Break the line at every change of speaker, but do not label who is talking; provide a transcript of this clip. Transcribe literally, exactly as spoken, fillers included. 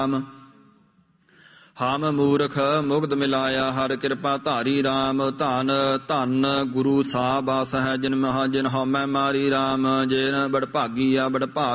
ਹਮ ਮੂਰਖ ਮੁਗਧ ਮਿਲਾਇਆ ਹਰ ਕਿਰਪਾ ਧਾਰੀ ਰਾਮ। ਧਨ ਧਨ ਗੁਰੂ ਸਾਹਿਬ ਆਸ ਹੈ ਜਿਨ ਮਹਾ ਜਿਨ ਹਉਮੈ ਮਾਰੀ ਰਾਮ। ਜਿਨ ਬੜ ਭਾਗੀਆ ਬੜ ਭਾਗ